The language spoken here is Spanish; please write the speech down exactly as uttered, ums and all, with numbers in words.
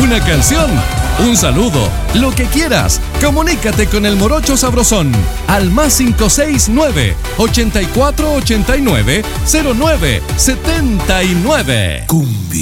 una canción, un saludo, lo que quieras. Comunícate con el Morocho Sabrosón al más cinco seis nueve, ochenta y cuatro ochenta y nueve, cero nueve setenta y nueve. Cumbia.